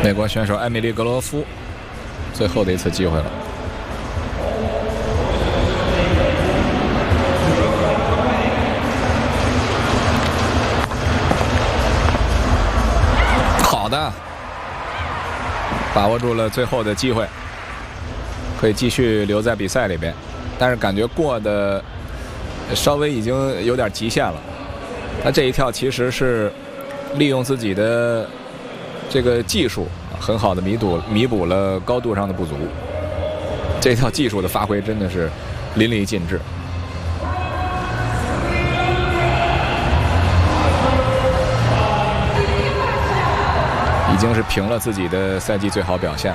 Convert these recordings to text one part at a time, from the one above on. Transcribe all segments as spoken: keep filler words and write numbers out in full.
美国选手艾米丽·格罗夫最后的一次机会了。好的，把握住了最后的机会，可以继续留在比赛里边，但是感觉过的稍微已经有点极限了。他这一跳其实是利用自己的这个技术，很好的弥补弥补了高度上的不足。这套技术的发挥真的是淋漓尽致。已经是平了自己的赛季最好表现。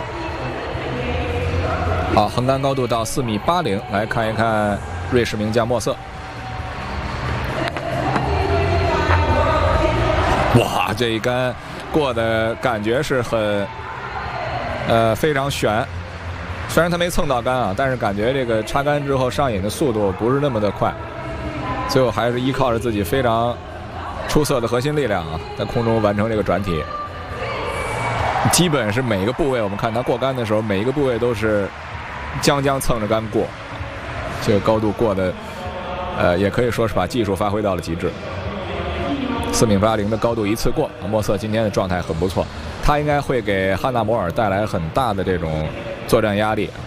好，横杆高度到四米八零，来看一看瑞士名将莫瑟。哇，这一杆过的感觉是很，呃，非常悬。虽然他没蹭到杆啊，但是感觉这个插杆之后上瘾的速度不是那么的快。最后还是依靠着自己非常出色的核心力量啊，在空中完成这个转体。基本是每一个部位，我们看他过杆的时候，每一个部位都是将将蹭着杆过。这个高度过的，呃，也可以说是把技术发挥到了极致。四米八零的高度一次过，莫瑟今天的状态很不错，他应该会给汉纳摩尔带来很大的这种作战压力。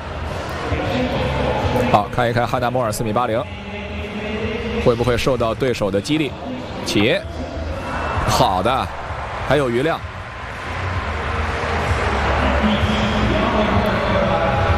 好，看一看汉纳摩尔四米八零会不会受到对手的激励。起，好的，还有余量。